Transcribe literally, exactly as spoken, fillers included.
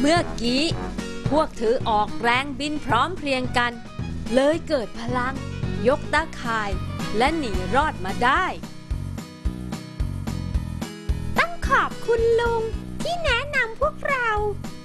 มื่อกี้พวกเธอออกแรงบินพร้อมเพรียงกันเลยเกิดพลังยกตาข่ายและหนีรอดมาได้ต้องขอบคุณลุงที่แนะนำพวกเรา